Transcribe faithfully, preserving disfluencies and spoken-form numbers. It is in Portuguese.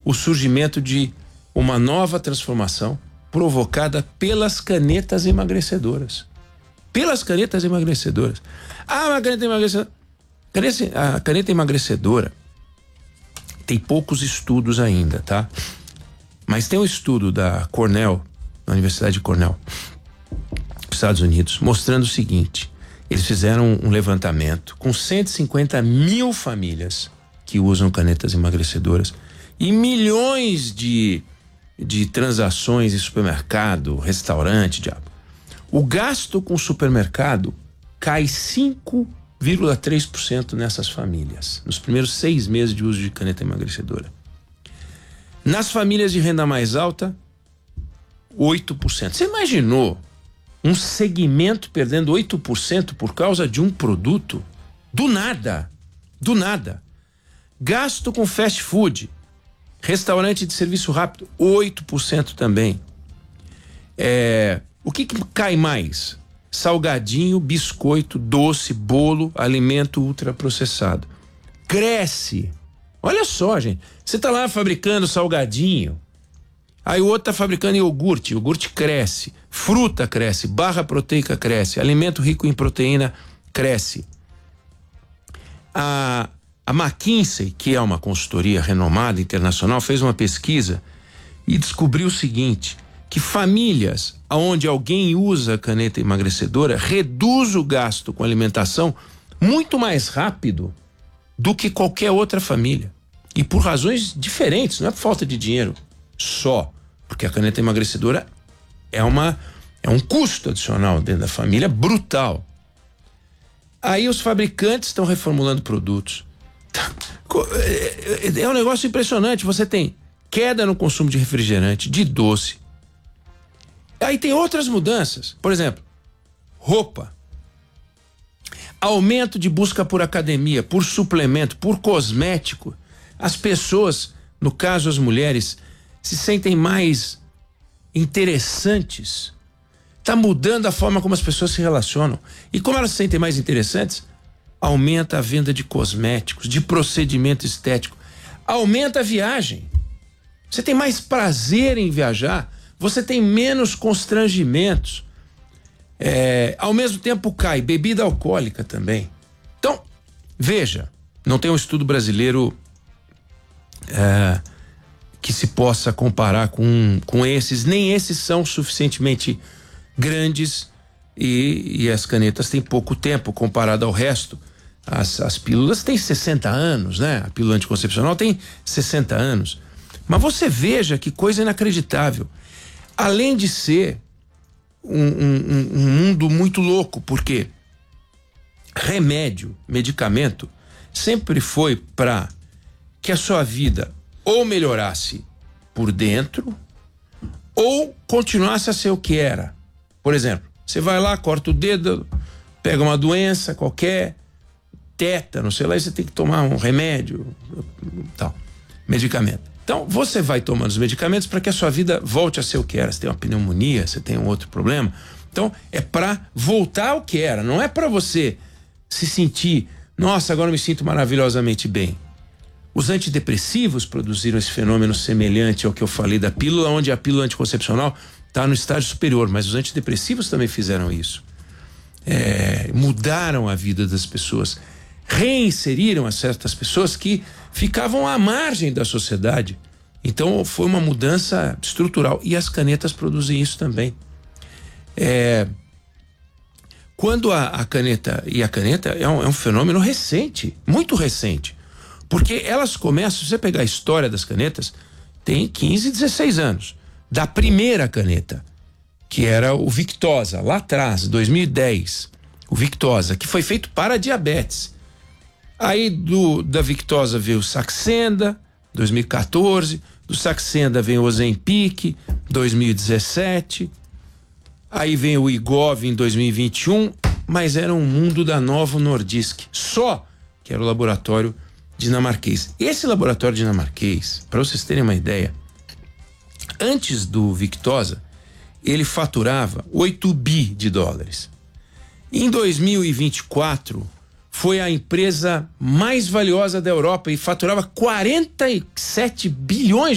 o surgimento de uma nova transformação provocada pelas canetas emagrecedoras. Pelas canetas emagrecedoras. Ah, uma caneta emagrecedora. A caneta emagrecedora tem poucos estudos ainda, tá? Mas tem um estudo da Cornell, da Universidade de Cornell, Estados Unidos, mostrando o seguinte: eles fizeram um levantamento com cento e cinquenta mil famílias que usam canetas emagrecedoras e milhões de, de transações em supermercado, restaurante, diabo. O gasto com supermercado cai cinco vírgula três por cento nessas famílias, nos primeiros seis meses de uso de caneta emagrecedora. Nas famílias de renda mais alta, oito por cento. Você imaginou um segmento perdendo oito por cento por causa de um produto? Do nada, do nada. Gasto com fast food, restaurante de serviço rápido, oito por cento também. É, o que, que cai mais? Salgadinho, biscoito, doce, bolo, alimento ultraprocessado. Cresce. Olha só, gente. Você tá lá fabricando salgadinho, aí o outro tá fabricando iogurte, iogurte cresce, fruta cresce, barra proteica cresce, alimento rico em proteína cresce. A, a McKinsey, que é uma consultoria renomada internacional, fez uma pesquisa e descobriu o seguinte: que famílias onde alguém usa caneta emagrecedora reduz o gasto com alimentação muito mais rápido do que qualquer outra família. E por razões diferentes, não é por falta de dinheiro só, porque a caneta emagrecedora é uma é um custo adicional dentro da família brutal. Aí os fabricantes estão reformulando produtos. É um negócio impressionante. Você tem queda no consumo de refrigerante, de doce. Aí tem outras mudanças, por exemplo, roupa. Aumento de busca por academia, por suplemento, por cosmético. As pessoas, no caso as mulheres, se sentem mais interessantes. Está mudando a forma como as pessoas se relacionam. E como elas se sentem mais interessantes, aumenta a venda de cosméticos, de procedimento estético. Aumenta a viagem. Você tem mais prazer em viajar. Você tem menos constrangimentos. É, ao mesmo tempo cai bebida alcoólica também. Então, veja, não tem um estudo brasileiro é, que se possa comparar com, com esses, nem esses são suficientemente grandes e, e as canetas têm pouco tempo comparado ao resto. As, as pílulas têm sessenta anos, né? A pílula anticoncepcional tem sessenta anos. Mas você veja que coisa inacreditável. Além de ser um, um, um mundo muito louco, porque remédio, medicamento, sempre foi para que a sua vida ou melhorasse por dentro ou continuasse a ser o que era. Por exemplo, você vai lá, corta o dedo, pega uma doença qualquer, tétano, sei lá, e você tem que tomar um remédio, tal, medicamento. Então, você vai tomando os medicamentos para que a sua vida volte a ser o que era. Você tem uma pneumonia, você tem um outro problema. Então, é para voltar ao que era. Não é para você se sentir, nossa, agora eu me sinto maravilhosamente bem. Os antidepressivos produziram esse fenômeno semelhante ao que eu falei da pílula, onde a pílula anticoncepcional está no estágio superior, mas os antidepressivos também fizeram isso. É, mudaram a vida das pessoas. Reinseriram a certas pessoas que ficavam à margem da sociedade. Então foi uma mudança estrutural e as canetas produzem isso também. É, quando a, a caneta e a caneta é um, é um fenômeno recente, muito recente, porque elas começam, se você pegar a história das canetas, tem quinze, dezesseis anos, da primeira caneta, que era o Victosa, lá atrás, dois mil e dez, o Victosa, que foi feito para diabetes. Aí do, da Victosa veio o Saxenda, dois mil e quatorze, do Saxenda vem o Ozempic, dois mil e dezessete, aí vem o Igov em dois mil e vinte e um, mas era um mundo da Novo Nordisk, só que era o laboratório dinamarquês. Esse laboratório dinamarquês, para vocês terem uma ideia, antes do Victosa, ele faturava oito bi de dólares. Em dois mil e vinte e quatro, foi a empresa mais valiosa da Europa e faturava quarenta e sete bilhões